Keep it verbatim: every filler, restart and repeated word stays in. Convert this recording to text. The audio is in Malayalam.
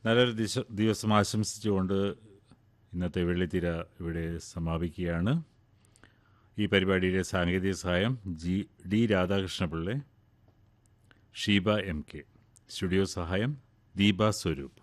നല്ലൊരു ദിശ ദിവസം ആശംസിച്ചുകൊണ്ട് ഇന്നത്തെ വെള്ളിത്തിര ഇവിടെ സമാപിക്കുകയാണ്. ഈ പരിപാടിയുടെ സാങ്കേതിക സഹായം G D രാധാകൃഷ്ണപിള്ളെ, Sheeba M K. Studio സഹായം ദീപ സ്വരൂപ്.